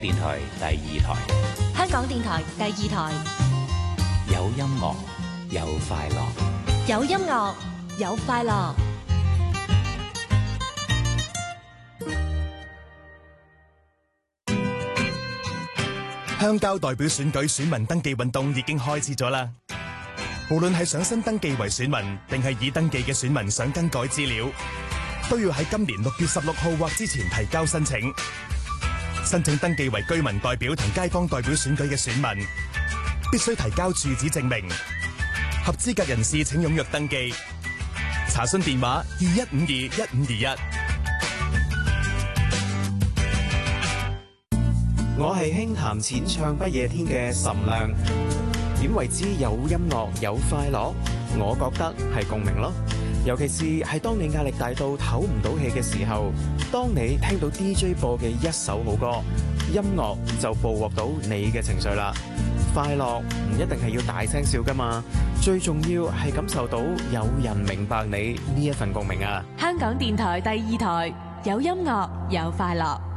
電台第2台， 香港電台第2台， 有音樂，有快樂， 有音樂，有快樂。 鄉郊代表選舉選民登記運動已經開始咗啦。無論係想新登記為選民，定係已登記嘅選民想更改資料，都要喺今年6月16號或之前提交申請。申請登記為居民代表同街坊代表選舉嘅選民，必須提交住址證明。合資格人士請踴躍登記。查詢電話21521521。 我係輕談淺唱不夜天嘅岑亮。點為之有音樂有快樂？我覺得係共鳴咯。尤其是係當你壓力大到唞唔到氣嘅時候，當你聽到 DJ 播嘅一首好歌，音樂就捕獲到你嘅情緒啦。快樂唔一定係要大聲笑噶嘛，最重要係感受到有人明白你呢一份共鳴啊！ 香港電台第2台，有音樂有快樂。